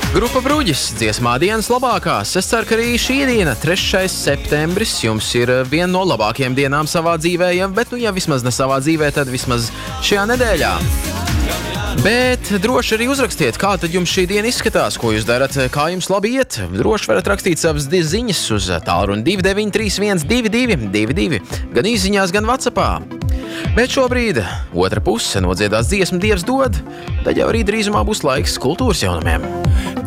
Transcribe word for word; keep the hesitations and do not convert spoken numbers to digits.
Grupa Bruģis dziesmā dienas labākās. Es ceru, ka arī šī diena, trešais septembris, jums ir viena no labākajām dienām savā dzīvē, ja, bet, nu, ja vismaz ne savā dzīvē, tad vismaz šajā nedēļā. Bet droši arī uzrakstiet, kā tad jums šī diena izskatās, ko jūs darat, kā jums labi iet. Droši varat rakstīt savas ziņas uz tālruni divi deviņi trīs viens divi divi divi divi, gan īsziņās, gan WhatsAppā. Bet šobrīd otra puse nodziedās dziesmu Dievs dod, tad jau arī drīzumā būs laiks kultūras jaunumiem.